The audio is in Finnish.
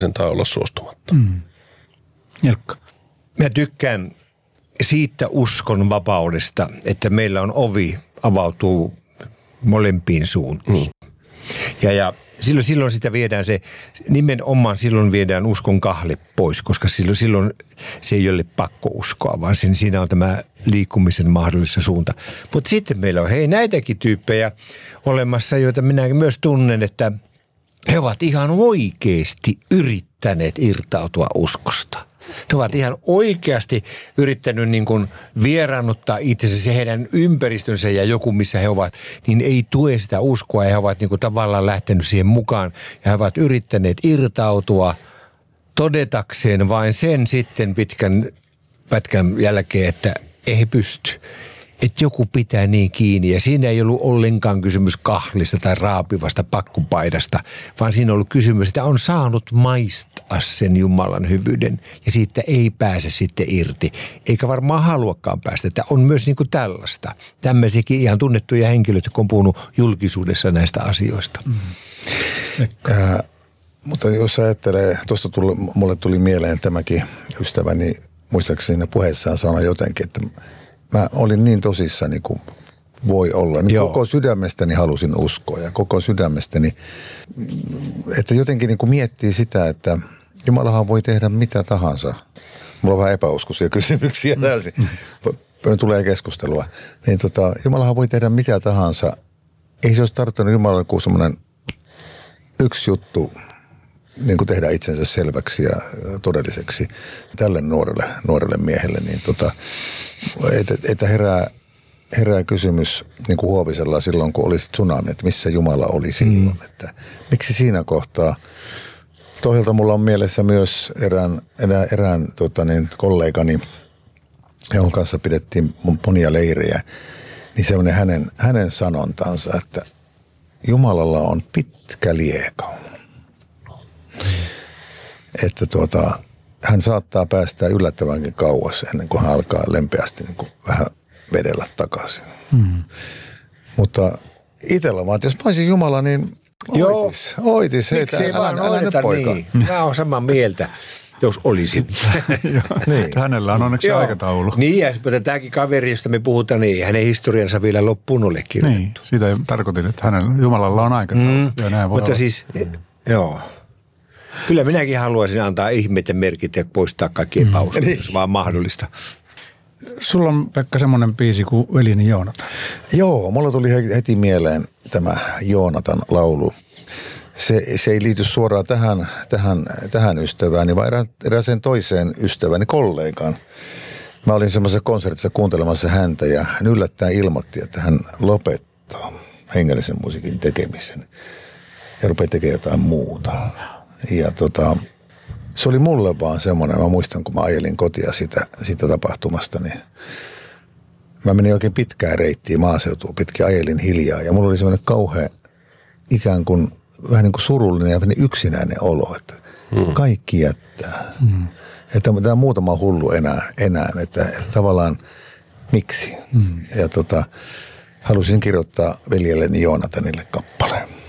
tai olla suostumatta. Jelkka. Mä tykkään siitä uskon vapaudesta, että meillä on ovi avautuu molempiin suuntiin. Ja silloin sitä viedään nimenomaan silloin viedään uskon kahle pois, koska silloin se ei ole pakko uskoa, vaan siinä on tämä liikkumisen mahdollinen suunta. Mutta sitten meillä on näitäkin tyyppejä olemassa, joita minä myös tunnen, että he ovat ihan oikeasti yrittäneet irtautua uskosta. He ovat ihan oikeasti yrittänyt niin kuin vieraannuttaa itsensä, heidän ympäristönsä ja joku, missä he ovat, niin ei tue sitä uskoa ja he ovat niin kuin tavallaan lähtenyt siihen mukaan. Ja he ovat yrittäneet irtautua todetakseen vain sen sitten pitkän pätkän jälkeen, että ei he pysty. Että joku pitää niin kiinni ja siinä ei ollut ollenkaan kysymys kahlista tai raapivasta pakkopaidasta, vaan siinä on ollut kysymys, että on saanut maistaa sen Jumalan hyvyyden ja siitä ei pääse sitten irti. Eikä varmaan haluakaan päästä, että on myös niin kuin tällaista. Tämmöisiäkin ihan tunnettuja henkilöitä, kun on puhunut julkisuudessa näistä asioista. Mutta jos ajattelee, tuosta mulle tuli mieleen tämäkin ystäväni, muistaakseni puheessaan sanoi jotenkin, että mä olin niin tosissani kuin voi olla. Niin koko sydämestäni halusin uskoa ja koko sydämestäni, että jotenkin niin kuin miettii sitä, että Jumalahan voi tehdä mitä tahansa. Mulla on vähän epäuskoisia kysymyksiä täysin. Tulee keskustelua. Niin Jumalahan voi tehdä mitä tahansa. Ei se olisi tarttunut Jumalalle kuin semmoinen yksi juttu, niin kuin tehdä itsensä selväksi ja todelliseksi tälle nuorelle miehelle, niin että herää kysymys niin kuin Huovisella silloin, kun oli tsunami, että missä Jumala oli silloin. Että miksi siinä kohtaa? Toisaalta mulla on mielessä myös erään kollegani, jonka kanssa pidettiin monia leirejä, niin semmoinen hänen sanontansa, että Jumalalla on pitkä lieka. Että hän saattaa päästää yllättävänkin kauas ennen kuin hän alkaa lempeästi niin kuin vähän vedellä takaisin. Mutta itsellä vaan, että jos mä olisin Jumala, niin oitis. Miksei vaan oideta niin. Mä oon samaa mieltä, jos olisin. Niin. Hänellä on onneksi aikataulu. Niin, ja tämäkin kaveri, josta me puhutaan, niin hänen historiansa vielä loppuun ole kirjoitettu. Niin, siitä tarkoitin, että Jumalalla on aikataulu. Ja näin voi mutta olla. Siis, kyllä minäkin haluaisin antaa ihmeet ja merkit ja poistaa kaikki epäuskot, jos vaan mahdollista. Sulla on, Pekka, semmoinen biisi kuin Veljeni Joonatan. Joo, mulla tuli heti mieleen tämä Joonatan laulu. Se ei liity suoraan tähän ystävääni, vaan erääseen toiseen ystäväni kollegaan. Mä olin semmoisessa konsertissa kuuntelemassa häntä ja hän yllättäen ilmoitti, että hän lopettaa hengellisen musiikin tekemisen ja rupeaa tekemään jotain muuta. Ja se oli mulle vaan semmoinen, mä muistan kun mä ajelin kotia siitä tapahtumasta, niin mä menin oikein pitkään reittiin maaseutuun, pitkin ajelin hiljaa ja mulla oli semmoinen kauhea ikään kuin vähän niin kuin surullinen ja yksinäinen olo, että kaikki jättää. Että tämä muutama hullu enää että tavallaan miksi. Ja halusin kirjoittaa veljelleni Joonatanille kappaleen.